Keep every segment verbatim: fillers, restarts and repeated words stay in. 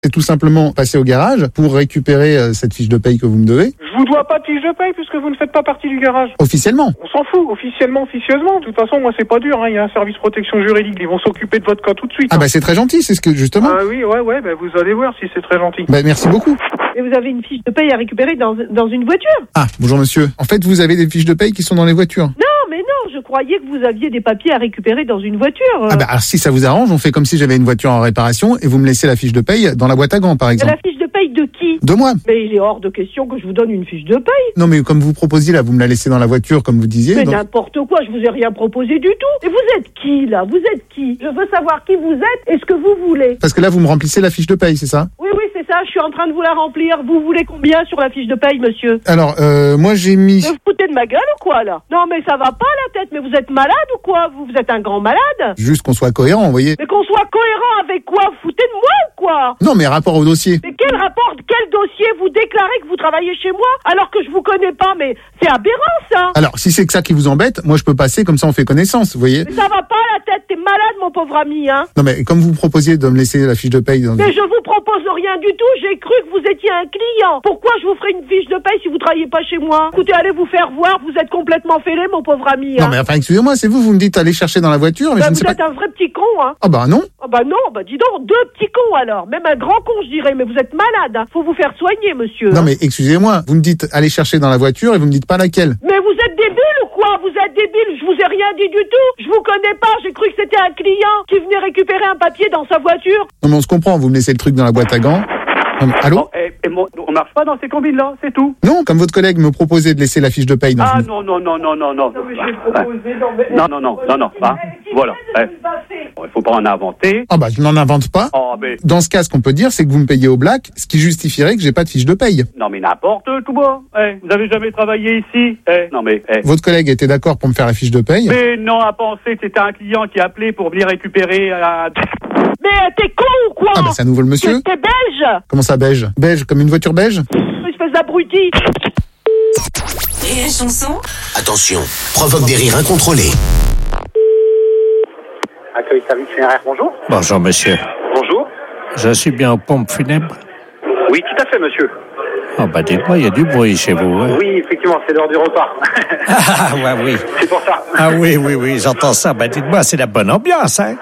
C'est tout simplement passer au garage pour récupérer euh, cette fiche de paye que vous me devez. Je vous dois pas de fiche de paye puisque vous ne faites pas partie du garage. Officiellement. On s'en fout, officiellement, officieusement. De toute façon, moi, c'est pas dur, hein. Il y a un service protection juridique. Ils vont s'occuper de votre cas tout de suite. Ah hein. bah c'est très gentil, c'est ce que justement. Ah oui, ouais, ouais, bah, vous allez voir si c'est très gentil. Bah merci beaucoup. Et vous avez une fiche de paye à récupérer dans, dans une voiture? Ah, bonjour monsieur. En fait, vous avez des fiches de paye qui sont dans les voitures. Non, mais non, je croyais que vous aviez des papiers à récérer dans une voiture. Ah bah alors si ça vous arrange, on fait comme si j'avais une voiture en réparation et vous me laissez la fiche de paye dans la boîte à gants par exemple. La fiche de paye de qui? De moi. Mais il est hors de question que je vous donne une fiche de paye. Non mais comme vous proposiez là, vous me la laissez dans la voiture comme vous disiez. Mais donc... n'importe quoi, je vous ai rien proposé du tout. Et vous êtes qui là? Vous êtes qui? Je veux savoir qui vous êtes et ce que vous voulez. Parce que là vous me remplissez la fiche de paye, c'est ça? Oui, oui, c'est ça, je suis en train de vous la remplir. Vous voulez combien sur la fiche de paye, monsieur? Alors, euh, moi j'ai mis... Vous vous foutez de ma gueule ou quoi là? Non mais ça va pas la tête, mais vous êtes malade ou quoi? Vous, vous êtes un grand malade? Juste qu'on soit cohérent, vous voyez. Mais qu'on soit cohérent avec quoi? Vous foutez de moi ou quoi? Non mais rapport au dossier. Mais quel rapport, quel dossier? Vous déclarez que vous travaillez chez moi alors que je vous connais pas, mais c'est aberrant ça. Alors, si c'est que ça qui vous embête, moi je peux passer, comme ça on fait connaissance, vous voyez. Mais ça va pas la tête, t'es malade mon pauvre ami, hein. Non mais comme vous proposiez de me laisser la fiche de paye dans... Mais je vous propose rien du tout, j'ai cru que vous étiez un client. Pourquoi je vous ferais une fiche de paye si vous travaillez pas chez moi? Écoutez, allez vous faire voir, vous êtes complètement fêlé mon pauvre ami, hein. Non mais enfin, excusez-moi, c'est vous, vous me dites aller chercher dans la voiture, mais Bah, je ne vous sais pas... êtes un vrai petit con, hein. Ah bah non. Ah bah non, bah dis donc, deux petits cons alors. Même un grand con, je dirais, mais vous êtes malade, hein. Faut vous faire soigner, monsieur. Non hein. mais excusez-moi, vous me dites aller chercher dans la voiture et vous me dites pas laquelle. Mais vous êtes débile ou quoi? Vous êtes débile, je vous ai rien dit du tout. Je vous connais pas, j'ai cru que c'était un client qui venait récupérer un papier dans sa voiture. Non mais on se comprend, vous me laissez le truc dans la boîte à gants. Hum, Allô? Oh, et, et moi, on marche pas dans ces combines-là, c'est tout. Non, comme votre collègue me proposait de laisser la fiche de paye dans Ah une... non, non, non, non, non, non. Non mais je vais proposer, non mais... Non, non, non, non, non, hein. Voilà. Eh. Bon, il faut pas en inventer. Ah bah je n'en invente pas. Oh, mais... Dans ce cas, ce qu'on peut dire, c'est que vous me payez au black, ce qui justifierait que j'ai pas de fiche de paye. Non, mais n'importe, tout bas. Eh, vous avez jamais travaillé ici? Eh, non, mais... Eh. Votre collègue était d'accord pour me faire la fiche de paye. Mais non, à penser que c'était un client qui appelait pour venir récupérer un... Mais t'es con ou quoi? Ah bah c'est à nouveau le monsieur. T'es belge? Comment ça beige? Beige comme une voiture beige? Espèce d'abruti. Et la chanson? Attention, provoque des rires incontrôlés. Accueil service funéraire, bonjour. Bonjour, monsieur. Bonjour. Je suis bien aux pompes funèbres. Oui, tout à fait, monsieur. Oh, bah, dites-moi, il y a du bruit chez vous, hein? Oui, effectivement, c'est l'heure du repas. Ah, ouais, oui. C'est pour ça. Ah, oui, oui, oui, j'entends ça. Bah, dites-moi, c'est la bonne ambiance, hein?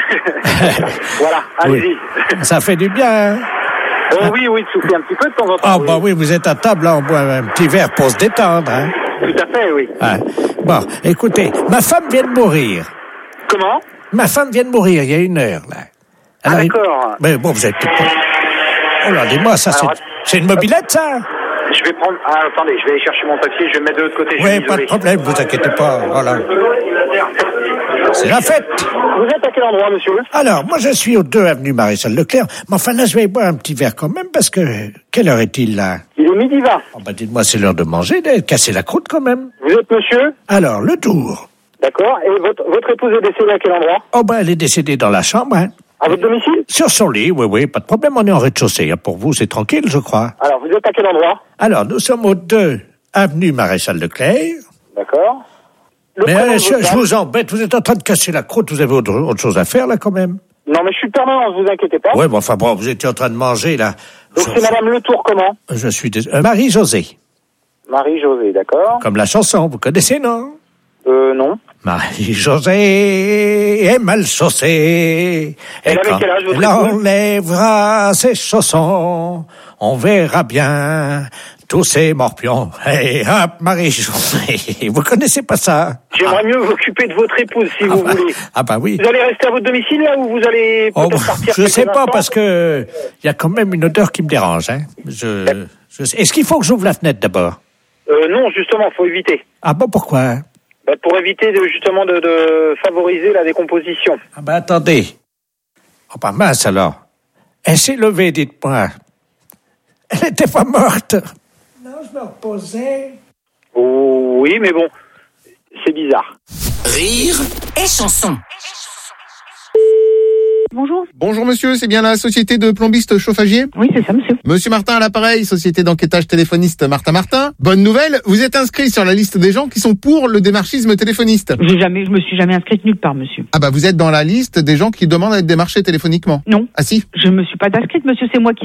Voilà, allez-y. Oui. Ça fait du bien, hein? Oh, oui, oui, soufflez un petit peu de temps en temps. Ah, oui. bah oui, vous êtes à table, là, on boit un petit verre pour se détendre, hein? Tout à fait, oui. Ah. Bon, écoutez, ma femme vient de mourir. Comment? Ma femme vient de mourir il y a une heure, là. Ah, Alors, il- d'accord. Mais bon, vous êtes peut-être pas... Oh là, dis-moi, ça, c'est... Alors, C'est une mobilette, ça? Je vais prendre... Ah, attendez, je vais aller chercher mon papier, je vais me mettre de l'autre côté. je Oui, suis pas de désolé. problème, vous inquiétez pas. Voilà. C'est la fête. Vous êtes à quel endroit, monsieur? Alors, moi, je suis aux deux avenue Maréchal Leclerc, mais enfin, là, je vais boire un petit verre quand même, parce que... Quelle heure est-il, là? Il est midi vingt. Oh, bah, dites-moi, c'est l'heure de manger, de casser la croûte, quand même. Vous êtes monsieur? Alors, le tour. D'accord. Et votre, votre épouse est décédée à quel endroit? Oh, bah, elle est décédée dans la chambre, hein. À votre domicile? Sur son lit, oui, oui, pas de problème, on est en rez-de-chaussée. Hein. Pour vous, c'est tranquille, je crois. Alors, vous êtes à quel endroit? Alors, nous sommes aux deux avenue Maréchal Leclerc. D'accord. Le Mais prénom euh, de je, votre je femme? vous embête, vous êtes en train de casser la croûte, vous avez autre, autre chose à faire, là, quand même. Non, mais je suis permanent, vous inquiétez pas. Ouais, bon, enfin, bon, vous étiez en train de manger, là. Donc, Je, c'est madame Le Tour, comment? je suis désolé. Euh, Marie-Josée. Marie-Josée, d'accord. Comme la chanson, vous connaissez, non? Euh, non. Marie-Josée est mal chaussée. Elle et avait quand quel âge, votre elle épouse enlèvera ses chaussons, on verra bien tous ces morpions. Et hop, Marie-Josée. Vous connaissez pas ça? J'aimerais mieux m'occuper de votre épouse, si vous ah, voulez. Ah bah oui. Vous allez rester à votre domicile, là, ou vous allez Oh, peut-être partir je quelques sais pas, instants? parce que il y a quand même une odeur qui me dérange. Hein. Je, je sais. Est-ce qu'il faut que j'ouvre la fenêtre d'abord? Euh, non, justement, faut éviter. Ah bon, pourquoi? Bah, pour éviter de, justement de, de favoriser la décomposition. Ah ben attendez. Oh bah mince alors. Elle s'est levée, dites-moi. Elle n'était pas morte. Non, je me reposais. Oh, oui, mais bon, c'est bizarre. Rire Et chanson. Bonjour. Bonjour monsieur, c'est bien la société de plombistes chauffagiers? Oui, c'est ça, monsieur. Monsieur Martin à l'appareil, société d'enquêtage téléphoniste Martin Martin. Bonne nouvelle, vous êtes inscrit sur la liste des gens qui sont pour le démarchisme téléphoniste. J'ai jamais, je me suis jamais inscrite nulle part, monsieur. Ah bah vous êtes dans la liste des gens qui demandent à être démarchés téléphoniquement. Non. Ah si? Je me suis pas inscrite, monsieur, c'est moi qui